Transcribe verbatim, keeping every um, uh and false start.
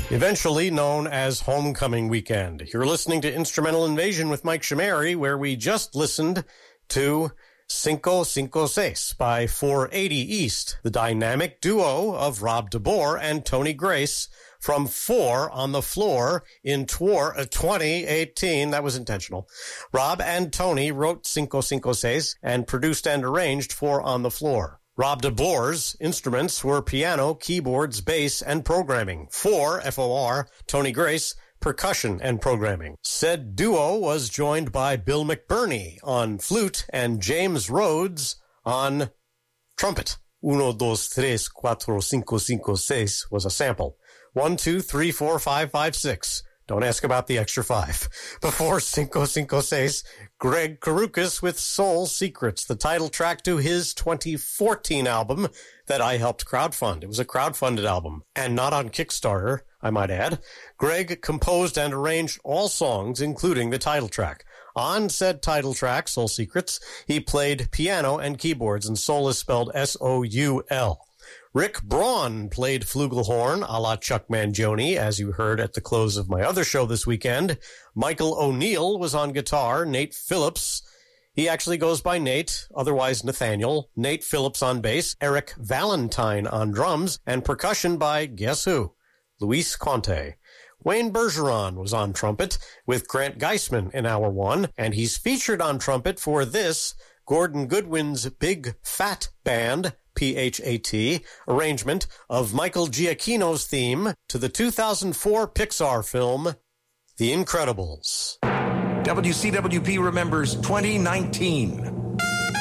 Eventually known as Homecoming Weekend. You're listening to Instrumental Invasion with Mike Shamari, where we just listened to Cinco Cinco Seis by four eighty East, the dynamic duo of Rob DeBoer and Tony Grace from Four on the Floor in Twor, uh, twenty eighteen. That was intentional. Rob and Tony wrote Cinco Cinco Seis and produced and arranged Four on the Floor. Rob DeBoer's instruments were piano, keyboards, bass, and programming. Four, F O R, Tony Grace, percussion and programming. Said duo was joined by Bill McBurney on flute and James Rhodes on trumpet. Uno, dos, tres, cuatro, cinco, cinco, seis was a sample. One, two, three, four, five, five, six. Don't ask about the extra five. Before Cinco Cinco Seis, Greg Karukas with Soul Secrets, the title track to his twenty fourteen album that I helped crowdfund. It was a crowdfunded album, and not on Kickstarter, I might add. Greg composed and arranged all songs, including the title track. On said title track, Soul Secrets, he played piano and keyboards, and soul is spelled S O U L. Rick Braun played flugelhorn a la Chuck Mangione, as you heard at the close of my other show this weekend. Michael O'Neill was on guitar. Nate Phillips, he actually goes by Nate, otherwise Nathaniel. Nate Phillips on bass. Eric Valentine on drums. And percussion by, guess who? Luis Conte. Wayne Bergeron was on trumpet with Grant Geisman in hour one, and he's featured on trumpet for this, Gordon Goodwin's Big Fat Band, P H A T, arrangement of Michael Giacchino's theme to the two thousand four Pixar film, The Incredibles. W C W P remembers twenty nineteen.